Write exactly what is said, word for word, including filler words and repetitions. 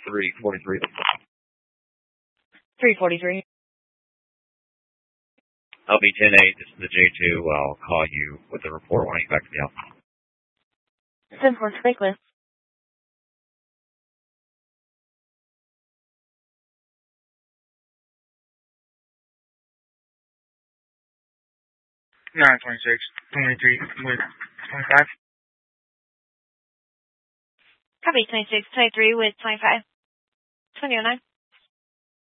three forty-three. three forty-three. L B ten eight, this is the J two. I'll call you with the report when I get back to the office. ten four, Lakeland. nine twenty-six, twenty-three with twenty-five. Copy, twenty-six, twenty-three with twenty-five. twenty oh nine.